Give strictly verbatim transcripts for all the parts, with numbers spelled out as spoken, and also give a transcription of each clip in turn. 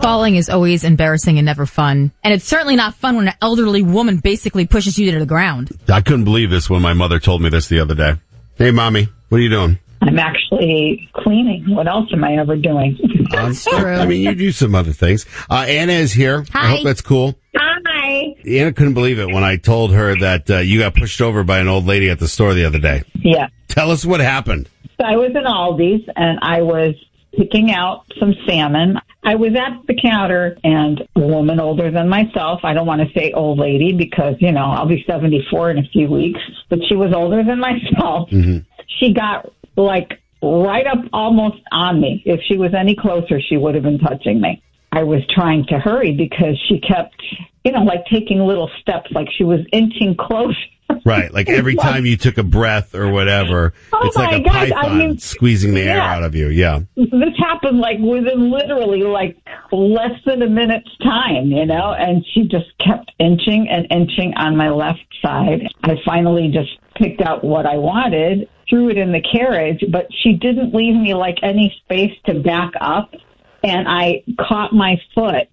Falling is always embarrassing and never fun. And it's certainly not fun when an elderly woman basically pushes you to the ground. I couldn't believe this when my mother told me this the other day. Hey, Mommy, what are you doing? I'm actually cleaning. What else am I ever doing? That's true. I mean, you do some other things. Uh, Anna is here. Hi. I hope that's cool. Hi. Anna couldn't believe it when I told her that uh, you got pushed over by an old lady at the store the other day. Yeah. Tell us what happened. So I was in Aldi's, and I was picking out some salmon. I was at the counter, and a woman older than myself, I don't want to say old lady because, you know, I'll be seventy-four in a few weeks, but she was older than myself. Mm-hmm. She got, like, right up almost on me. If she was any closer, she would have been touching me. I was trying to hurry because she kept, you know, like taking little steps, like she was inching closer. Right, like every time you took a breath or whatever, oh it's like a God. python I mean, squeezing the yeah. air out of you. Yeah. This happened like within literally like less than a minute's time, you know, and she just kept inching and inching on my left side. I finally just picked out what I wanted, threw it in the carriage, but she didn't leave me like any space to back up, and I caught my foot.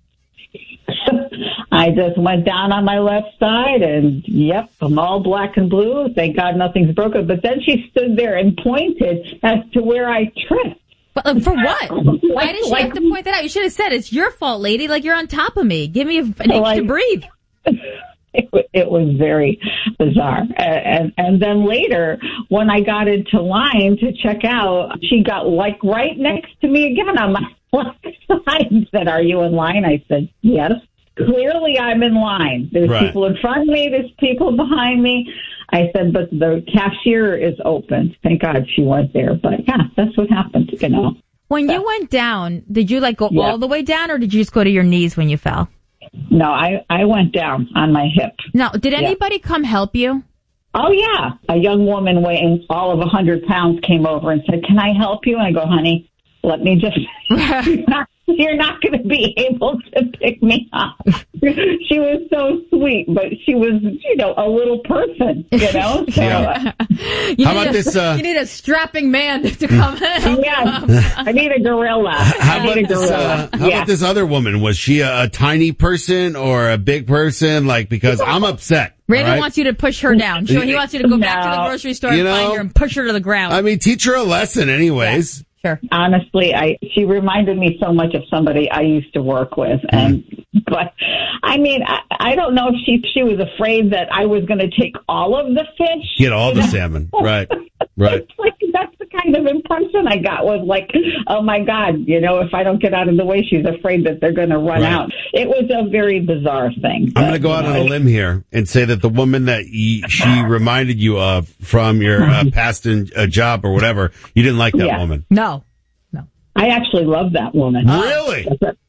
I just went down on my left side, and yep, I'm all black and blue. Thank God nothing's broken. But then she stood there and pointed as to where I tripped. But, like, for what? Like, Why did she like, have to point that out? You should have said, it's your fault, lady. Like, you're on top of me. Give me an inch like, to breathe. It, it was very bizarre. And, and then later, when I got into line to check out, she got like right next to me again on my left side and said, "Are you in line?" I said, "Yes." Clearly, I'm in line. There's right. people in front of me. There's people behind me. I said, but the cashier is open. Thank God she was there. But yeah, that's what happened, you know. When you went down, did you like go yeah. all the way down, or did you just go to your knees when you fell? No, I, I went down on my hip. Now, did anybody yeah. come help you? Oh, yeah. A young woman weighing all of one hundred pounds came over and said, "Can I help you?" And I go, "Honey, let me just, you're not, you're not going to be able to pick me up." She was so sweet, but she was, you know, a little person, you know? So, yeah. uh, you How about a, this? Uh, you need a strapping man to come in. Yeah, I need a gorilla. How, I about need a this, gorilla. uh, how yeah. about this other woman? Was she a, a tiny person or a big person? Like, because I'm upset. Raymond right? wants you to push her down. Sure, he wants you to go no. back to the grocery store You and know, find her and push her to the ground. I mean, teach her a lesson anyways. Yeah. Sure. Honestly, I she reminded me so much of somebody I used to work with, and but I mean, I, I don't know if she she was afraid that I was going to take all of the fish, get all the salmon, right? Right. Like that's the kind of impression I got was like, oh my God, you know, if I don't get out of the way, she's afraid that they're going to run right. out. It was a very bizarre thing. I'm going to go out know, on a limb here and say that the woman that y- she reminded you of from your uh, past in, uh, job or whatever, you didn't like that yeah. woman. No. No. I actually loved that woman. Really?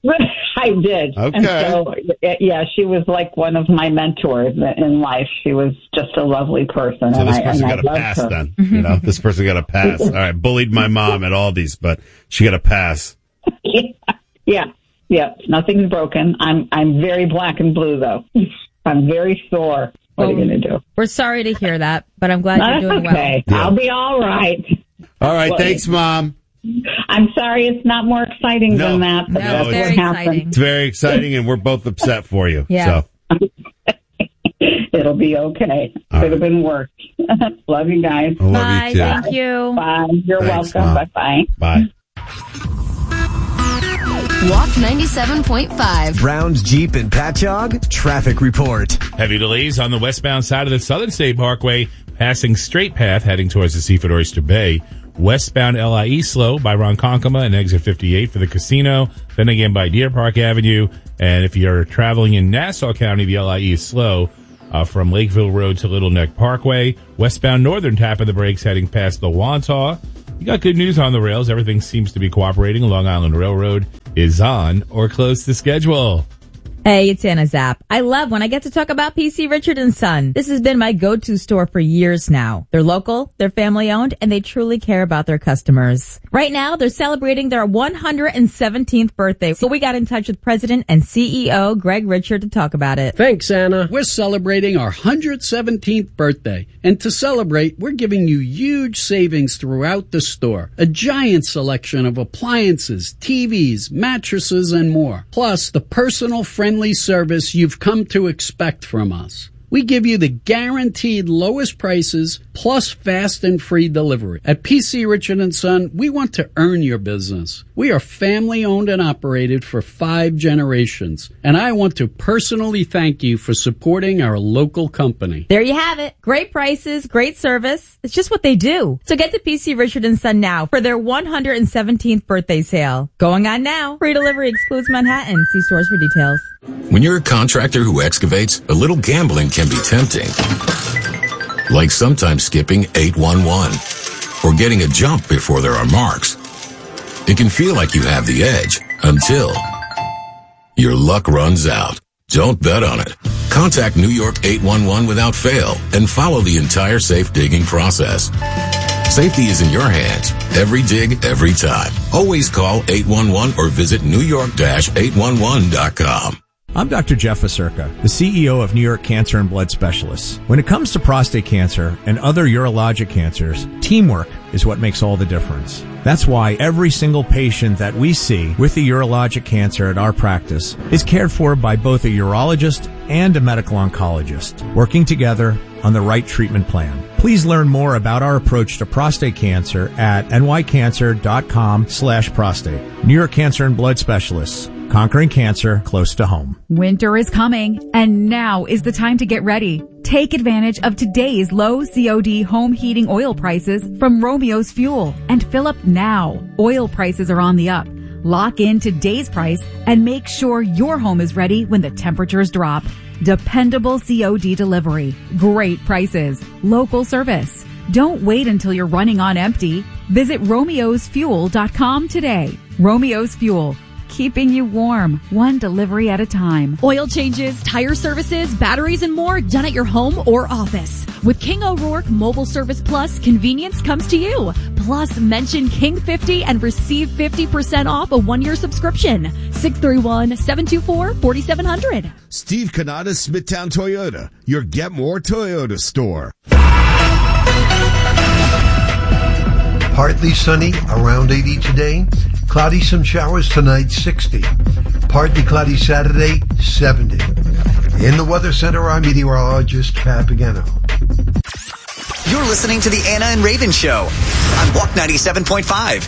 I did. Okay. And so, yeah, she was like one of my mentors in life. She was just a lovely person. So and this I, person and got I a pass her. then. You know, this person got a pass. All right, bullied my mom at Aldi's, but she got a pass. yeah, yeah, yeah. Nothing's broken. I'm I'm very black and blue though. I'm very sore. What well, are you going to do? We're sorry to hear that, but I'm glad That's you're doing okay. well. Yeah. I'll be all right. All right, well, thanks, Mom. I'm sorry it's not more exciting no, than that. No, But that's it's very what happened. exciting. It's very exciting, and we're both upset for you. Yeah. So. It'll be okay. All Could have right. been worse. Love you guys. I love Bye. you too. Thank you. Bye. You're Thanks, welcome. Mom. Bye-bye. Bye. Walk ninety-seven point five. Browns Jeep and Patchogue traffic report. Heavy delays on the westbound side of the Southern State Parkway, passing Straight Path heading towards the Seafood Oyster Bay. Westbound L I E slow by Ronkonkoma and exit fifty-eight for the casino. Then again by Deer Park Avenue. And if you're traveling in Nassau County, the L I E is slow uh, from Lakeville Road to Little Neck Parkway. Westbound Northern tapping the brakes heading past the Wantagh. You got good news on the rails. Everything seems to be cooperating. Long Island Railroad is on or close to schedule. Hey, it's Anna Zapp. I love when I get to talk about P C Richard and Son. This has been my go-to store for years now. They're local, they're family-owned, and they truly care about their customers. Right now, they're celebrating their one hundred seventeenth birthday, so we got in touch with President and C E O Greg Richard to talk about it. Thanks, Anna. We're celebrating our one hundred seventeenth birthday, and to celebrate, we're giving you huge savings throughout the store. A giant selection of appliances, T Vs, mattresses, and more. Plus, the personal friendly service you've come to expect from us. We give you the guaranteed lowest prices plus fast and free delivery. At P C Richard and Son, we want to earn your business. We are family owned and operated for five generations, and I want to personally thank you for supporting our local company. There you have it. Great prices, great service. It's just what they do. So get to P C Richard and Son now for their one hundred seventeenth birthday sale. Going on now. Free delivery excludes Manhattan. See stores for details. When you're a contractor who excavates, a little gambling can be tempting. Like sometimes skipping eight one one or getting a jump before there are marks. It can feel like you have the edge until your luck runs out. Don't bet on it. Contact New York eight one one without fail and follow the entire safe digging process. Safety is in your hands. Every dig, every time. Always call eight one one or visit new york dash eight one one dot com. I'm Doctor Jeff Acerca, the C E O of New York Cancer and Blood Specialists. When it comes to prostate cancer and other urologic cancers, teamwork is what makes all the difference. That's why every single patient that we see with a urologic cancer at our practice is cared for by both a urologist and a medical oncologist, working together on the right treatment plan. Please learn more about our approach to prostate cancer at nycancer.com slash prostate. New York Cancer and Blood Specialists. Conquering cancer close to home. Winter is coming, and now is the time to get ready. Take advantage of today's low C O D home heating oil prices from Romeo's Fuel and fill up now. Oil prices are on the up. Lock in today's price and make sure your home is ready when the temperatures drop. Dependable C O D delivery. Great prices. Local service. Don't wait until you're running on empty. Visit romeos fuel dot com today. Romeo's Fuel. Keeping you warm, one delivery at a time. Oil changes, tire services, batteries, and more done at your home or office. With King O'Rourke Mobile Service Plus, convenience comes to you. Plus, mention King fifty and receive fifty percent off a one-year subscription. six three one, seven two four, four seven zero zero. Steve Canada, Smithtown Toyota, your Get More Toyota store. Partly sunny, around eighty today. Cloudy, some showers tonight, sixty. Partly cloudy Saturday, seventy. In the Weather Center, our meteorologist, Pat Pagano. You're listening to the Anna and Raven Show on Walk ninety-seven point five.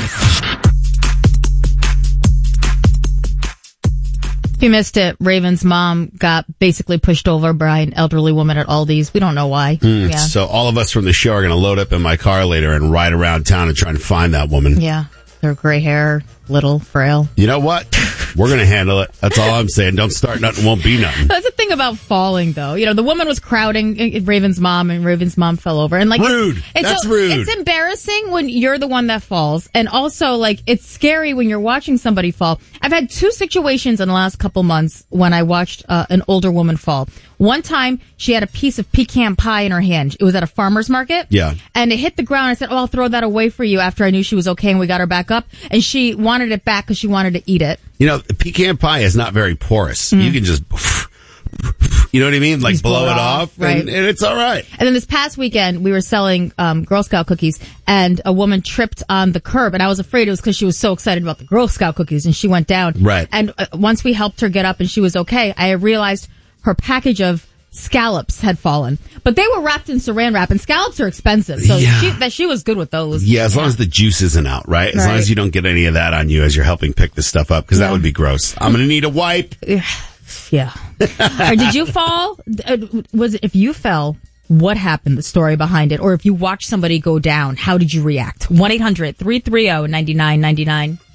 If you missed it, Raven's mom got basically pushed over by an elderly woman at Aldi's. We don't know why. Mm, yeah. So all of us from the show are going to load up in my car later and ride around town and try and find that woman. Yeah. Their gray hair, little, frail. You know what? We're going to handle it. That's all I'm saying. Don't start nothing, won't be nothing. That's the thing about falling, though. You know, the woman was crowding Raven's mom, and Raven's mom fell over. And like, rude. It's, it's That's so, rude. It's embarrassing when you're the one that falls. And also, like, it's scary when you're watching somebody fall. I've had two situations in the last couple months when I watched uh, an older woman fall. One time, she had a piece of pecan pie in her hand. It was at a farmer's market. Yeah. And it hit the ground. I said, oh, I'll throw that away for you after I knew she was okay and we got her back up. And she wanted it back because she wanted to eat it. You know, pecan pie is not very porous. Mm. You can just, you know what I mean? Like Just blow, blow it it off, off, right. and, and it's all right. And then this past weekend, we were selling um, Girl Scout cookies, and a woman tripped on the curb, and I was afraid it was because she was so excited about the Girl Scout cookies, and she went down. Right. And uh, once we helped her get up and she was okay, I realized her package of scallops had fallen, but they were wrapped in saran wrap, and scallops are expensive, so Yeah. she, that she was good with those. Yeah, as long as the juice isn't out, right? As long Right. as you don't get any of that on you as you're helping pick this stuff up, because that Yeah. would be gross. I'm going to need a wipe. Yeah. Or did you fall? Uh, Was it, if you fell, what happened? The story behind it, or if you watched somebody go down, how did you react? one eight hundred three three zero nine nine nine nine.